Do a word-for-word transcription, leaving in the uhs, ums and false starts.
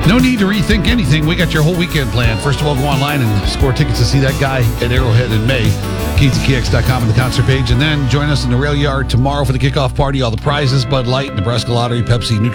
No need to rethink anything. We got your whole weekend planned. First of all, go online and score tickets to see that guy at Arrowhead in May. K Z K X dot com and the concert page. And then join us in the rail yard tomorrow for the kickoff party. All the prizes, Bud Light, Nebraska Lottery, Pepsi, Nutrien.